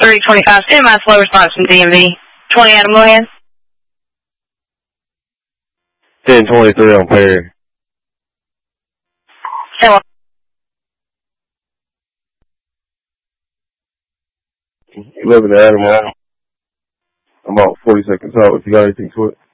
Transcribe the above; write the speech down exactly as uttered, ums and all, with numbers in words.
three twenty-five, stand by slow response from D M V. twenty Adam, go ahead. ten twenty-three on Perry. Hello. eleven Adam, I'm about forty seconds out if you got anything to it.